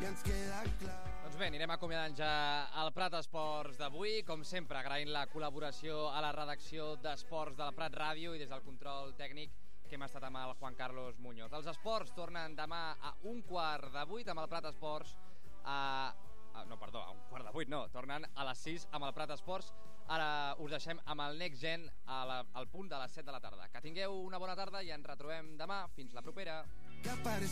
i ens queda clar. Doncs bé, anirem acomiadant ja el Prat Esports d'avui, com sempre agraint la col·laboració a la redacció d'Esports del Prat Ràdio i des del control tècnic que hem estat amb el Juan Carlos Muñoz. Els esports tornen demà a 7:15 amb el Prat Esports a un 7:15 no, tornen a les 6 amb el Prat Esports. Ara us deixem amb el Next Gen al punt de les 7 de la tarda. Que tingueu una bona tarda i ens retrobem demà. Fins la propera.